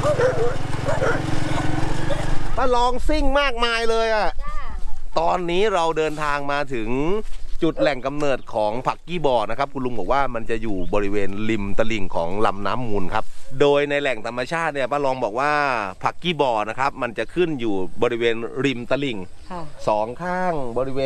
ป้าลองซิ่งมากมายเลยอ่ะตอนนี้เราเดินทางมาถึงจุดแหล่งกำเนิดของผักกี้บอนะครับคุณลุงบอกว่ามันจะอยู่บริเวณริมตลิ่งของลำน้ำมูลครับโดยในแหล่งธรรมชาติเนี่ยป้าลองบอกว่าผักกี้บอนะครับมันจะขึ้นอยู่บริเวณริมตลิ่งสองข้างบริเว